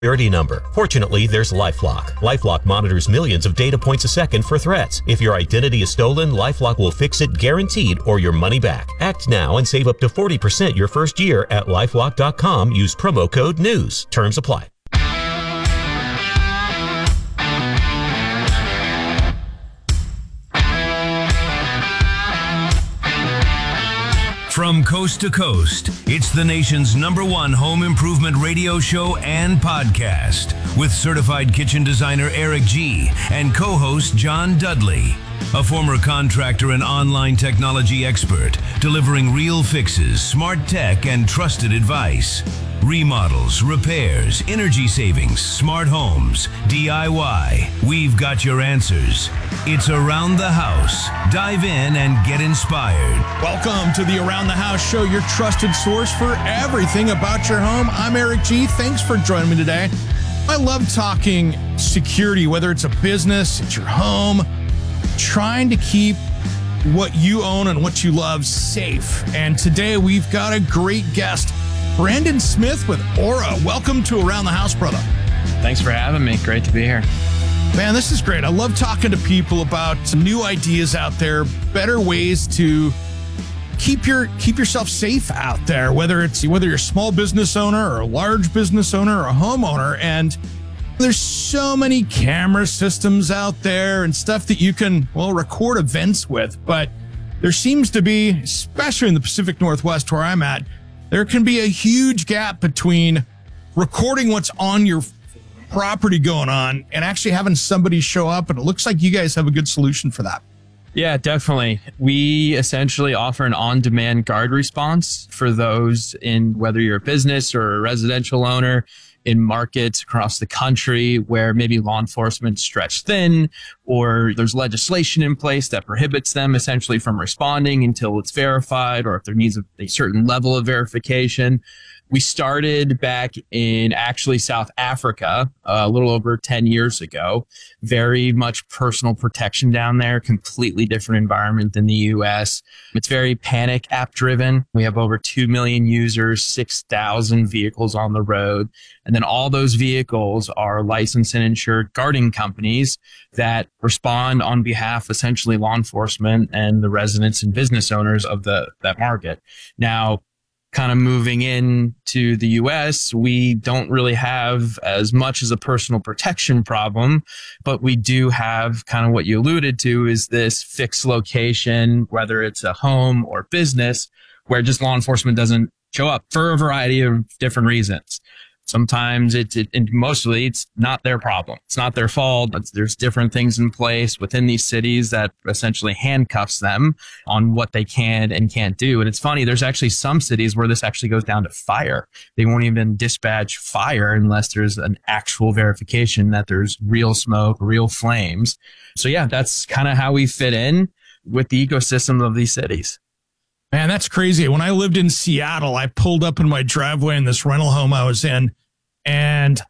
security number. Fortunately, there's LifeLock. LifeLock monitors millions of data points a second for threats. If your identity is stolen, LifeLock will fix it guaranteed or your money back. Act now and save up to 40% your first year at LifeLock.com. Use promo code NEWS. Terms apply. From coast to coast, it's the nation's #1 home improvement radio show and podcast with certified kitchen designer Eric G. and co-host John Dudley, a former contractor and online technology expert, delivering real fixes, smart tech, and trusted advice. Remodels, repairs, energy savings, smart homes, DIY. We've got your answers. It's Around the House. Dive in and get inspired. Welcome to the Around the House show, your trusted source for everything about your home. I'm Eric G. Thanks for joining me today. I love talking security, whether it's a business, it's your home, trying to keep what you own and what you love safe. And today we've got a great guest, Brandon Smith with Aura. Welcome to Around the House, brother. Thanks for having me. Great to be here. Man, this is great. I love talking to people about some new ideas out there, better ways to keep yourself safe out there, whether you're a small business owner or a large business owner or a homeowner. And there's so many camera systems out there and stuff that you can, record events with. But there seems to be, especially in the Pacific Northwest where I'm at, there can be a huge gap between recording what's on your property going on and actually having somebody show up. And it looks like you guys have a good solution for that. Yeah, definitely. We essentially offer an on-demand guard response for those in whether you're a business or a residential owner in markets across the country where maybe law enforcement stretched thin or there's legislation in place that prohibits them essentially from responding until it's verified, or if there needs a certain level of verification. We started back in actually South Africa a little over 10 years ago. Very much personal protection down there, completely different environment than the US. It's very panic app driven. We have over 2 million users, 6,000 vehicles on the road. And then all those vehicles are licensed and insured guarding companies that respond on behalf, essentially law enforcement and the residents and business owners of that market. Now, kind of moving into the US, we don't really have as much as a personal protection problem, but we do have kind of what you alluded to is this fixed location, whether it's a home or business, where just law enforcement doesn't show up for a variety of different reasons. Sometimes and mostly it's not their problem. It's not their fault. There's different things in place within these cities that essentially handcuffs them on what they can and can't do. And it's funny, there's actually some cities where this actually goes down to fire. They won't even dispatch fire unless there's an actual verification that there's real smoke, real flames. So yeah, that's kind of how we fit in with the ecosystem of these cities. Man, that's crazy. When I lived in Seattle, I pulled up in my driveway in this rental home I was in, and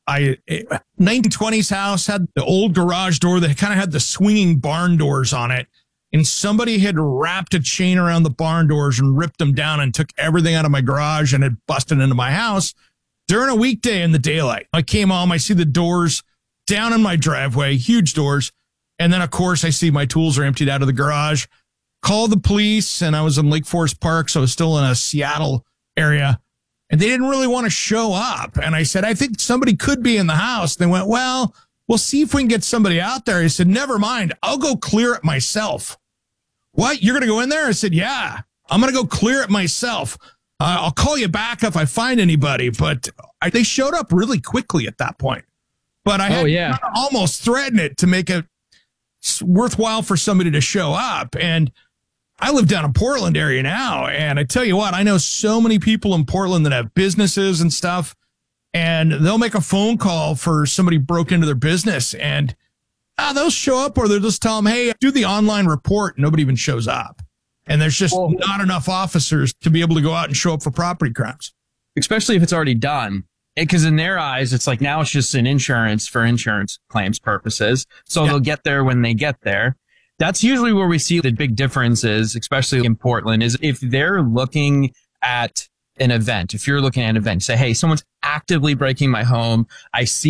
1920s house had the old garage door that kind of had the swinging barn doors on it. And somebody had wrapped a chain around the barn doors and ripped them down and took everything out of my garage and had busted into my house during a weekday in the daylight. I came home, I see the doors down in my driveway, huge doors. And then, of course, I see my tools are emptied out of the garage. Called the police, and I was in Lake Forest Park, so I was still in a Seattle area, and they didn't really want to show up. And I said, I think somebody could be in the house. They went, well, we'll see if we can get somebody out there. I said, never mind. I'll go clear it myself. What? You're going to go in there? I said, yeah, I'm going to go clear it myself. I'll call you back if I find anybody. But they showed up really quickly at that point. But I had to almost threaten it to make it worthwhile for somebody to show up. And I live down in Portland area now, and I tell you what, I know so many people in Portland that have businesses and stuff, and they'll make a phone call for somebody broke into their business, and they'll show up, or they'll just tell them, hey, do the online report. Nobody even shows up. And there's just not enough officers to be able to go out and show up for property crimes. Especially if it's already done. Because in their eyes, it's like now it's just an insurance for insurance claims purposes. So they'll get there when they get there. That's usually where we see the big differences, especially in Portland, is if they're looking at an event, if you're looking at an event, say, hey, someone's actively breaking my home. I see